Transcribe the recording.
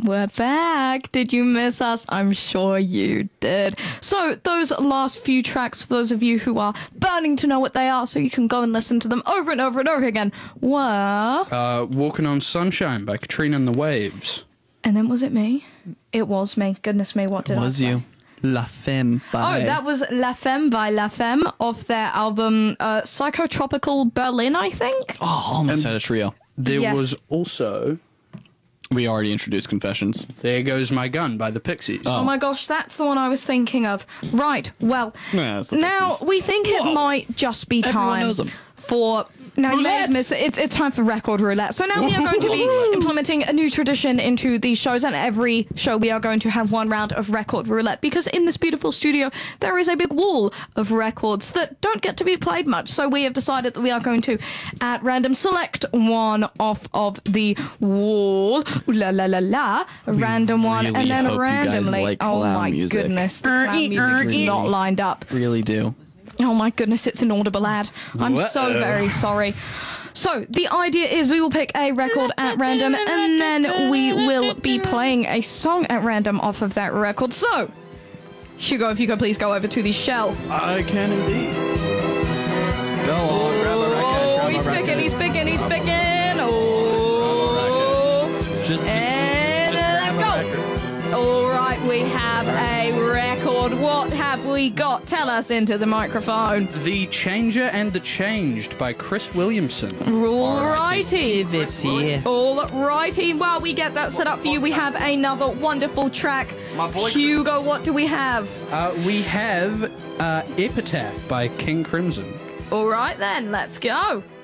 We're back. Did you miss us? I'm sure you did. So those last few tracks, for those of you who are burning to know what they are so you can go and listen to them over and over and over again, were... Walking on Sunshine by Katrina and the Waves. And then was it me? It was me. Goodness me, what did I say? Was you? La Femme by... Oh, that was La Femme by La Femme off their album Psychotropical Berlin, I think. Oh, almost had a trio. There was also... We already introduced Confessions. There Goes My Gun by the Pixies. Oh my gosh, that's the one I was thinking of. Right, well, Yeah, it's the now Pixies. we think it might just be Everyone time knows 'em. for... Now, you may have missed it. It's time for record roulette. So now we are going to be implementing a new tradition into these shows, and every show we are going to have one round of record roulette, because in this beautiful studio there is a big wall of records that don't get to be played much. So we have decided that we are going to, at random, select one off of the wall. Ooh, la la la la. A random one, really and then hope you guys randomly. like Oh clown my music. goodness, the clown music is not lined up. Really do. Oh my goodness, it's an audible ad. I'm so very sorry. So, the idea is we will pick a record at random, and then we will be playing a song at random off of that record. So, Hugo, if you could please go over to the shelf. I can indeed. Go on, grab a record. Oh, he's picking. Oh. And let's go. All right, we have a record. What have we got? Tell us into the microphone. The Changer and the Changed by Chris Williamson. Alrighty. Give it here. Alrighty. While we get that set up for you, we have another wonderful track. My boy Hugo, what do we have? We have Epitaph by King Crimson. All right then, let's go.